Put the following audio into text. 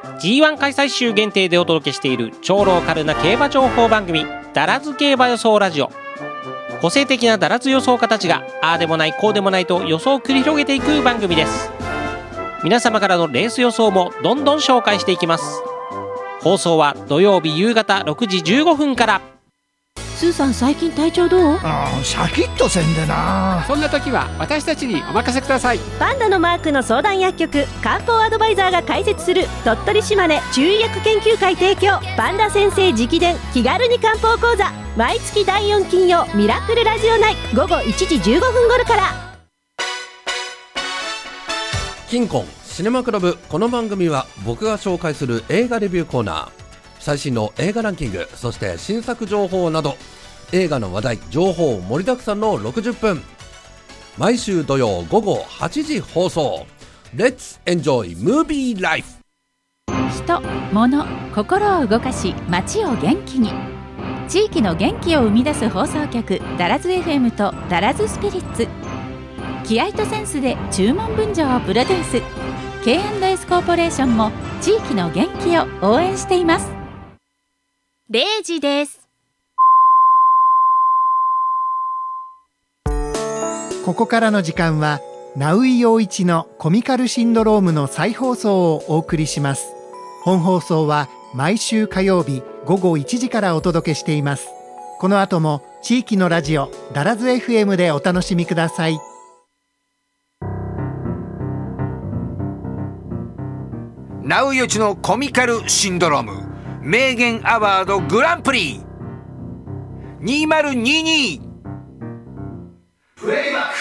G1 開催週限定でお届けしている超ローカルな競馬情報番組、ダラズ競馬予想ラジオ。個性的なダラズ予想家たちがああでもないこうでもないと予想を繰り広げていく番組です。皆様からのレース予想もどんどん紹介していきます。放送は土曜日夕方6時15分から。 スーさん、最近体調どう？ シャキッとせんでな。 そんな時は私たちにお任せください。 パンダのマークの相談薬局、漢方アドバイザーが開設する鳥取島根中医薬研究会提供、パンダ先生直伝気軽に漢方講座、毎月第4金曜ミラクルラジオ内午後1時15分頃から。 キンコンシネマクラブ。この番組は僕が紹介する映画レビューコーナー、最新の映画ランキング、そして新作情報など映画の話題情報盛りだくさんの60分、毎週土曜午後8時放送。 Let's enjoy movie life。 人、物、心を動かし街を元気に、地域の元気を生み出す放送局ダラズ FM とダラズスピリッツ、気合とセンスで注文分譲をプロデュース K&S コーポレーションも地域の元気を応援しています。 0時です。 ここからの時間はナウイ陽一のコミカルシンドロームの再放送をお送りします。本放送は毎週火曜日午後1時からお届けしています。この後も地域のラジオダラズ FM でお楽しみください。 ナウイ陽一のコミカルシンドローム名言アワードグランプリ2022プレイバック。